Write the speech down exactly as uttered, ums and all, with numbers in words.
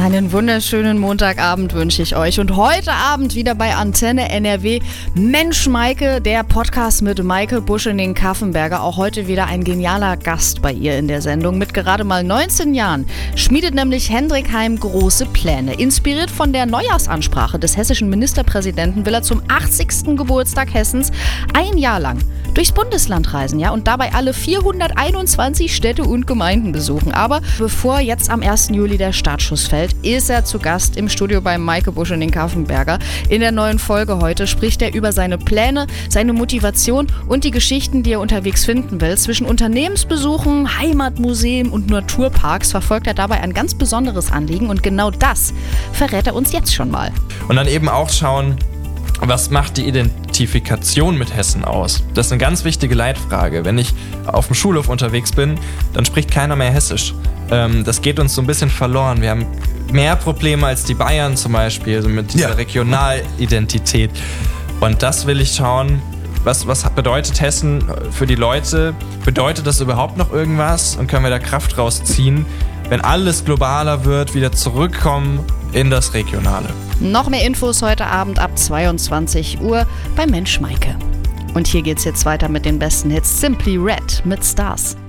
Einen wunderschönen Montagabend wünsche ich euch und heute Abend wieder bei Antenne N R W Mensch Maike, der Podcast mit Maike Buschening-Kaffenberger. Auch heute wieder ein genialer Gast bei ihr in der Sendung. Mit gerade mal neunzehn Jahren schmiedet nämlich Hendrik Heim große Pläne. Inspiriert von der Neujahrsansprache des hessischen Ministerpräsidenten will er zum achtzigsten Geburtstag Hessens ein Jahr lang durchs Bundesland reisen, ja, und dabei alle vierhunderteinundzwanzig Städte und Gemeinden besuchen. Aber bevor jetzt am ersten Juli der Startschuss fällt, ist er zu Gast im Studio bei Maike Buschening-Kaffenberger. In der neuen Folge heute spricht er über seine Pläne, seine Motivation und die Geschichten, die er unterwegs finden will. Zwischen Unternehmensbesuchen, Heimatmuseen und Naturparks verfolgt er dabei ein ganz besonderes Anliegen und genau das verrät er uns jetzt schon mal. Und dann eben auch schauen, was macht die Identifikation mit Hessen aus? Das ist eine ganz wichtige Leitfrage. Wenn ich auf dem Schulhof unterwegs bin, dann spricht keiner mehr Hessisch. Ähm, das geht uns so ein bisschen verloren. Wir haben mehr Probleme als die Bayern zum Beispiel, also mit dieser ja. Regionalidentität. Und das will ich schauen, was, was bedeutet Hessen für die Leute? Bedeutet das überhaupt noch irgendwas? Und können wir da Kraft rausziehen, wenn alles globaler wird, wieder zurückkommen in das Regionale? Noch mehr Infos heute Abend ab zweiundzwanzig Uhr bei Mensch Maike. Und hier geht's jetzt weiter mit den besten Hits. Simply Red mit Stars.